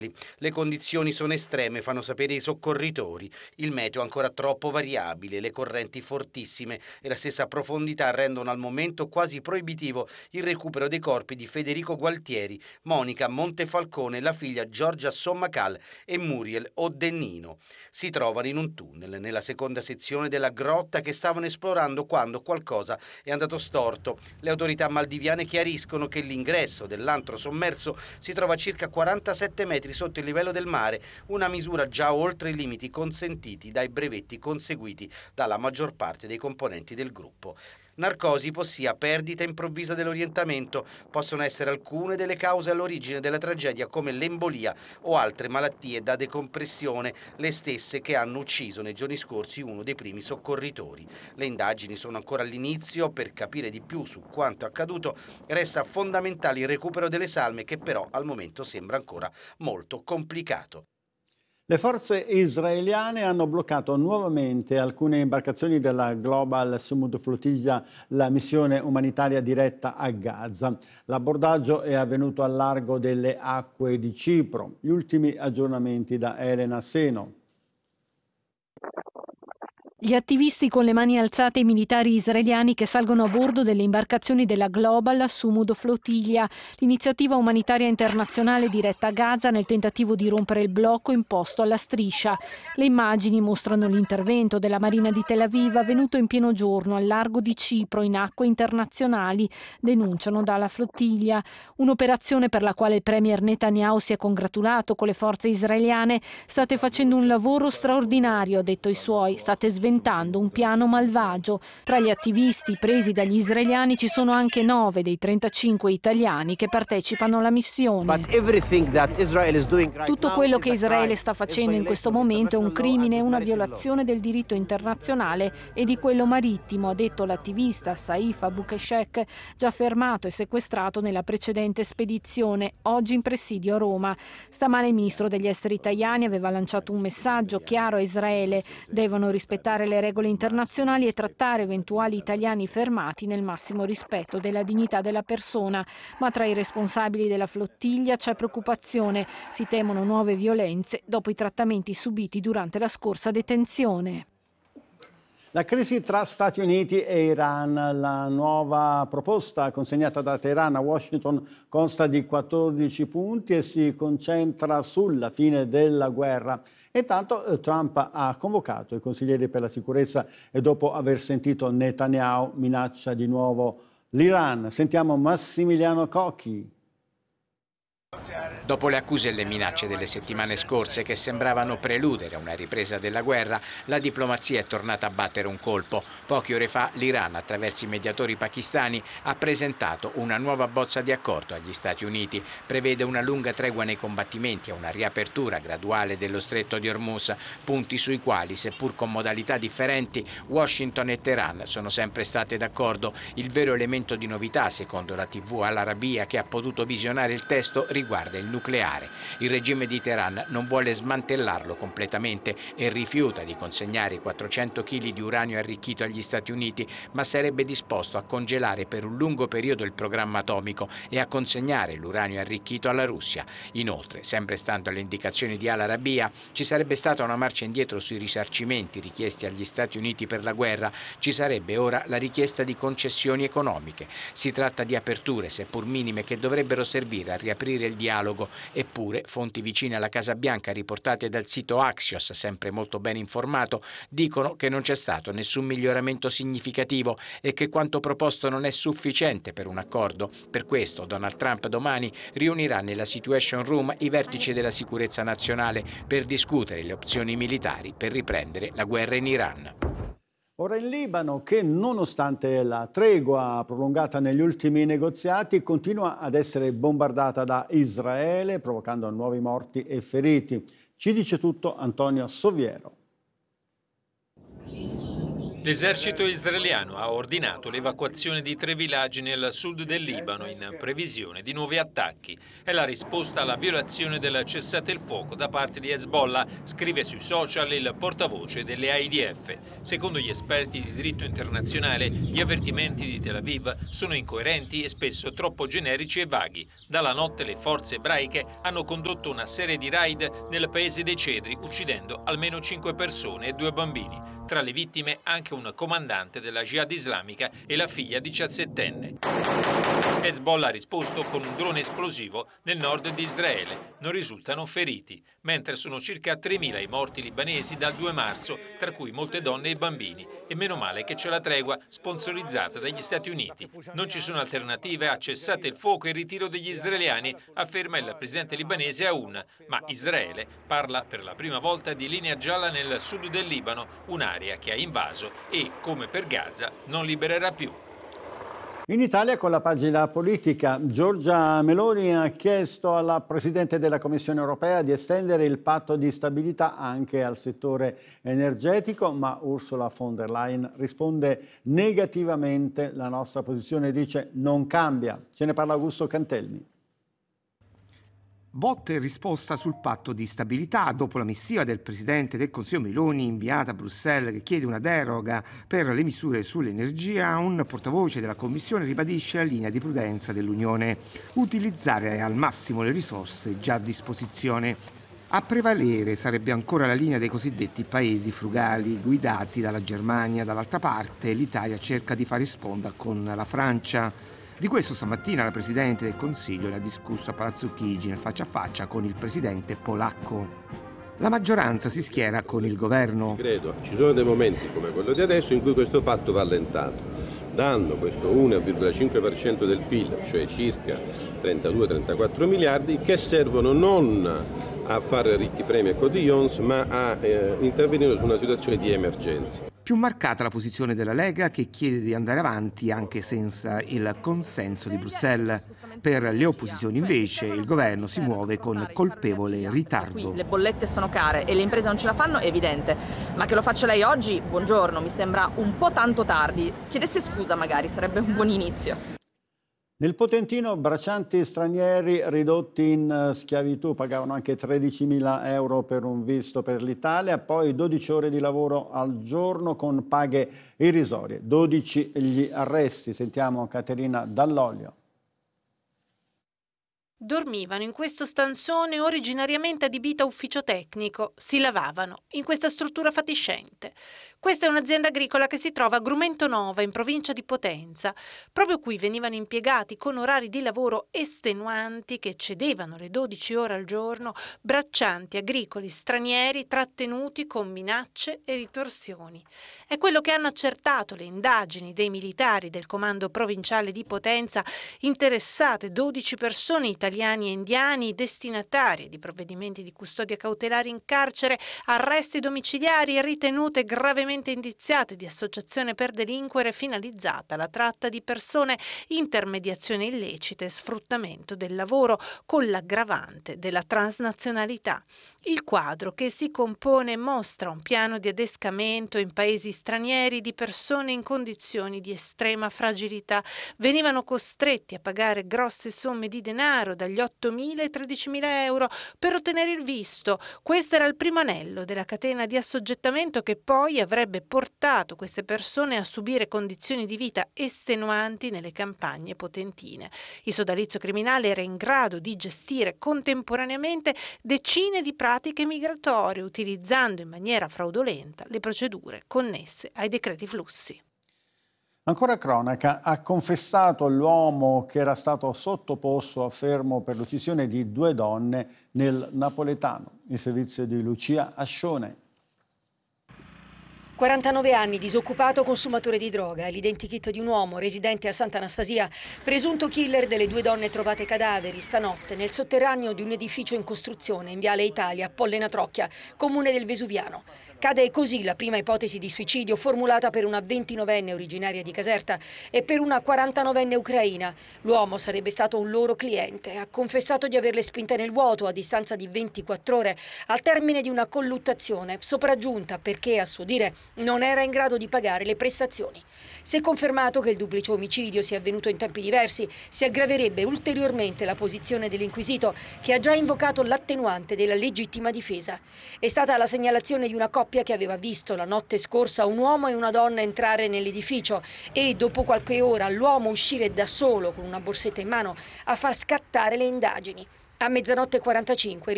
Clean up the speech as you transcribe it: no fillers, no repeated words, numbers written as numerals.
Le condizioni sono estreme, fanno sapere i soccorritori. Il meteo è ancora troppo variabile, le correnti fortissime e la stessa profondità rendono al momento quasi proibitivo il recupero dei corpi di Federico Gualtieri, Monica Montefalcone, la figlia Giorgia Sommacal e Muriel Oddennino. Si trovano in un tunnel nella seconda sezione della grotta che stavano esplorando quando qualcosa è andato storto. Le autorità maldiviane chiariscono che l'ingresso dell'antro sommerso si trova a circa 47 metri sotto il livello del mare, una misura già oltre i limiti consentiti dai brevetti conseguiti dalla maggior parte dei componenti del gruppo. Narcosi, ossia perdita improvvisa dell'orientamento, possono essere alcune delle cause all'origine della tragedia, come l'embolia o altre malattie da decompressione, le stesse che hanno ucciso nei giorni scorsi uno dei primi soccorritori. Le indagini sono ancora all'inizio. Per capire di più su quanto accaduto resta fondamentale il recupero delle salme, che però al momento sembra ancora molto complicato. Le forze israeliane hanno bloccato nuovamente alcune imbarcazioni della Global Sumud Flotilla, la missione umanitaria diretta a Gaza. L'abbordaggio è avvenuto al largo delle acque di Cipro. Gli ultimi aggiornamenti da Elena Seno. Gli attivisti con le mani alzate ai militari israeliani che salgono a bordo delle imbarcazioni della Global Sumud Flotilla, l'iniziativa umanitaria internazionale diretta a Gaza nel tentativo di rompere il blocco imposto alla striscia. Le immagini mostrano l'intervento della Marina di Tel Aviv avvenuto in pieno giorno al largo di Cipro in acque internazionali, denunciano dalla flottiglia. Un'operazione per la quale il premier Netanyahu si è congratulato con le forze israeliane. State facendo un lavoro straordinario, ha detto ai suoi, state sventando un piano malvagio. Tra gli attivisti presi dagli israeliani ci sono anche 9 dei 35 italiani che partecipano alla missione. Tutto quello che Israele sta facendo in questo momento è un crimine e una violazione del diritto internazionale e di quello marittimo, ha detto l'attivista Saif Abukeshek, già fermato e sequestrato nella precedente spedizione, oggi in presidio a Roma. Stamane il ministro degli esteri italiani aveva lanciato un messaggio chiaro a Israele: devono rispettare le regole internazionali e trattare eventuali italiani fermati nel massimo rispetto della dignità della persona. Ma tra i responsabili della flottiglia c'è preoccupazione. Si temono nuove violenze dopo i trattamenti subiti durante la scorsa detenzione. La crisi tra Stati Uniti e Iran, la nuova proposta consegnata da Teheran a Washington consta di 14 punti e si concentra sulla fine della guerra. Intanto Trump ha convocato i consiglieri per la sicurezza e dopo aver sentito Netanyahu minaccia di nuovo l'Iran. Sentiamo Massimiliano Cocchi. Dopo le accuse e le minacce delle settimane scorse che sembravano preludere a una ripresa della guerra, la diplomazia è tornata a battere un colpo. Poche ore fa l'Iran, attraverso i mediatori pakistani, ha presentato una nuova bozza di accordo agli Stati Uniti. Prevede una lunga tregua nei combattimenti e una riapertura graduale dello stretto di Hormuz, punti sui quali, seppur con modalità differenti, Washington e Teheran sono sempre state d'accordo. Il vero elemento di novità, secondo la TV Al Arabiya, che ha potuto visionare il testo, riguarda il nucleare. Il regime di Teheran non vuole smantellarlo completamente e rifiuta di consegnare i 400 kg di uranio arricchito agli Stati Uniti, ma sarebbe disposto a congelare per un lungo periodo il programma atomico e a consegnare l'uranio arricchito alla Russia. Inoltre, sempre stando alle indicazioni di Al Arabiya, ci sarebbe stata una marcia indietro sui risarcimenti richiesti agli Stati Uniti per la guerra. Ci sarebbe ora la richiesta di concessioni economiche. Si tratta di aperture, seppur minime, che dovrebbero servire a riaprire il dialogo, eppure fonti vicine alla Casa Bianca riportate dal sito Axios, sempre molto ben informato, dicono che non c'è stato nessun miglioramento significativo e che quanto proposto non è sufficiente per un accordo. Per questo Donald Trump domani riunirà nella Situation Room i vertici della sicurezza nazionale per discutere le opzioni militari per riprendere la guerra in Iran. Ora in Libano, che nonostante la tregua prolungata negli ultimi negoziati, continua ad essere bombardata da Israele, provocando nuovi morti e feriti. Ci dice tutto Antonio Soviero. L'esercito israeliano ha ordinato l'evacuazione di 3 villaggi nel sud del Libano in previsione di nuovi attacchi. È la risposta alla violazione del cessate il fuoco da parte di Hezbollah, scrive sui social il portavoce delle IDF. Secondo gli esperti di diritto internazionale, gli avvertimenti di Tel Aviv sono incoerenti e spesso troppo generici e vaghi. Dalla notte le forze ebraiche hanno condotto una serie di raid nel paese dei Cedri, uccidendo almeno 5 persone e 2 bambini. Tra le vittime anche un comandante della Jihad islamica e la figlia 17enne. Hezbollah ha risposto con un drone esplosivo nel nord di Israele. Non risultano feriti, mentre sono circa 3.000 i morti libanesi dal 2 marzo, tra cui molte donne e bambini. E meno male che c'è la tregua sponsorizzata dagli Stati Uniti. Non ci sono alternative a cessate il fuoco e il ritiro degli israeliani, afferma il presidente libanese Aoun. Ma Israele parla per la prima volta di linea gialla nel sud del Libano, un'area che ha invaso e, come per Gaza, non libererà più. In Italia, con la pagina politica, Giorgia Meloni ha chiesto alla Presidente della Commissione europea di estendere il patto di stabilità anche al settore energetico, ma Ursula von der Leyen risponde negativamente. La nostra posizione, dice, non cambia. Ce ne parla Augusto Cantelmi. Botta e risposta sul patto di stabilità dopo la missiva del Presidente del Consiglio Meloni inviata a Bruxelles che chiede una deroga per le misure sull'energia. Un portavoce della Commissione ribadisce la linea di prudenza dell'Unione: utilizzare al massimo le risorse già a disposizione. A prevalere sarebbe ancora la linea dei cosiddetti paesi frugali guidati dalla Germania. Dall'altra parte l'Italia cerca di fare sponda con la Francia. Di questo stamattina la Presidente del Consiglio ne ha discusso a Palazzo Chigi nel faccia a faccia con il Presidente polacco. La maggioranza si schiera con il governo. Credo ci sono dei momenti come quello di adesso in cui questo patto va allentato, dando questo 1,5% del PIL, cioè circa 32-34 miliardi, che servono non a fare ricchi premi e cotillons, ma a intervenire su una situazione di emergenza. Più marcata la posizione della Lega, che chiede di andare avanti anche senza il consenso di Bruxelles. Per le opposizioni invece il governo si muove con colpevole ritardo. Le bollette sono care e le imprese non ce la fanno, è evidente, ma che lo faccia lei oggi, buongiorno, mi sembra un po' tanto tardi. Chiedesse scusa magari, sarebbe un buon inizio. Nel Potentino braccianti stranieri ridotti in schiavitù pagavano anche 13.000 euro per un visto per l'Italia, poi 12 ore di lavoro al giorno con paghe irrisorie. 12 gli arresti. Sentiamo Caterina Dall'Olio. Dormivano in questo stanzone originariamente adibito a ufficio tecnico, si lavavano in questa struttura fatiscente. Questa è un'azienda agricola che si trova a Grumento Nova, in provincia di Potenza. Proprio qui venivano impiegati con orari di lavoro estenuanti che eccedevano le 12 ore al giorno, braccianti agricoli stranieri trattenuti con minacce e ritorsioni. È quello che hanno accertato le indagini dei militari del comando provinciale di Potenza, interessate 12 persone italiani e indiani destinatarie di provvedimenti di custodia cautelare in carcere, arresti domiciliari e ritenute gravemente indiziate di associazione per delinquere finalizzata alla tratta di persone, intermediazione illecite e sfruttamento del lavoro con l'aggravante della transnazionalità. Il quadro che si compone mostra un piano di adescamento in paesi stranieri di persone in condizioni di estrema fragilità. Venivano costretti a pagare grosse somme di denaro, dagli 8.000 ai 13.000 euro, per ottenere il visto. Questo era il primo anello della catena di assoggettamento che poi avrebbe portato queste persone a subire condizioni di vita estenuanti nelle campagne potentine. Il sodalizio criminale era in grado di gestire contemporaneamente decine di pratiche migratorie, utilizzando in maniera fraudolenta le procedure connesse ai decreti flussi. Ancora cronaca, ha confessato l'uomo che era stato sottoposto a fermo per l'uccisione di 2 donne nel napoletano. Il servizio di Lucia Ascione. 49 anni, disoccupato, consumatore di droga, è l'identikit di un uomo residente a Sant'Anastasia, presunto killer delle 2 donne trovate cadaveri stanotte nel sotterraneo di un edificio in costruzione in Viale Italia, Pollena Trocchia, comune del Vesuviano. Cade così la prima ipotesi di suicidio formulata per una 29enne originaria di Caserta e per una 49enne ucraina. L'uomo sarebbe stato un loro cliente, ha confessato di averle spinte nel vuoto a distanza di 24 ore al termine di una colluttazione sopraggiunta perché, a suo dire, non era in grado di pagare le prestazioni. Se confermato che il duplice omicidio sia avvenuto in tempi diversi, si aggraverebbe ulteriormente la posizione dell'inquisito, che ha già invocato l'attenuante della legittima difesa. È stata la segnalazione di una coppia che aveva visto la notte scorsa un uomo e una donna entrare nell'edificio e dopo qualche ora l'uomo uscire da solo con una borsetta in mano a far scattare le indagini. A 00:45